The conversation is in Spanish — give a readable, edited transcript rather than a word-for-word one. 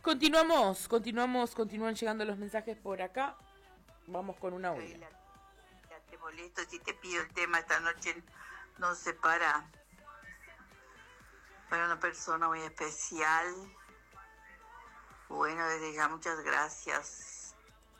Continúan llegando los mensajes por acá. Vamos con un audio. Ya te molesto si te pido el tema esta noche, no sé, para una persona muy especial. Bueno, desde ya muchas gracias